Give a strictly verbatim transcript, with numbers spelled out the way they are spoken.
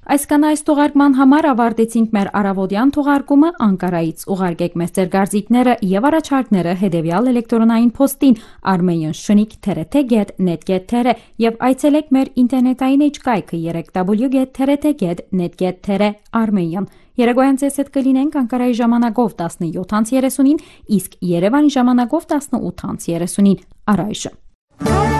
Այսքան այս թողարկման համար ավարտեցինք մեր առավոտյան թողարկումը Անկարայից ուղարկեք մեզ ձեր կարծիքները եւ առաջարկները հետեւյալ էլեկտրոնային փոստին armenian shnik t r t get net get t r եւ այցելեք մեր ինտերնետային էջկայքը w w w dot t r t get net get t r armenian Երեգոյան ձեզ հետ կլինենք Անկարայի ժամանակով տասնյոթ անց երեսունին, իսկ Երևանի ժամանակով տասնութ անց երեսունին առայժմ